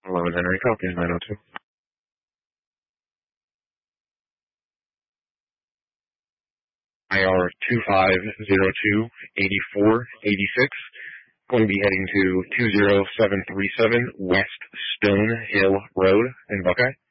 11 Henry, copy 902. IR 2502-8486. Going to be heading to 20737 West Stone Hill Road in Buckeye.